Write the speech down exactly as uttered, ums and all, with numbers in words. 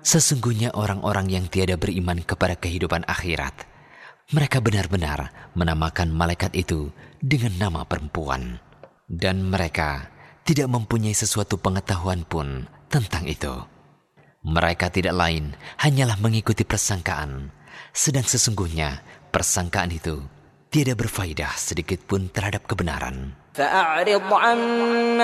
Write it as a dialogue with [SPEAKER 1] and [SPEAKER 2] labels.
[SPEAKER 1] Sesungguhnya orang-orang yang tiada beriman kepada kehidupan akhirat, mereka benar-benar menamakan malaikat itu dengan nama perempuan. Dan mereka tidak mempunyai sesuatu pengetahuan pun tentang itu. Mereka tidak lain hanyalah mengikuti persangkaan, sedang sesungguhnya persangkaan itu tiada berfaedah sedikit pun terhadap kebenaran.
[SPEAKER 2] فأعرض عن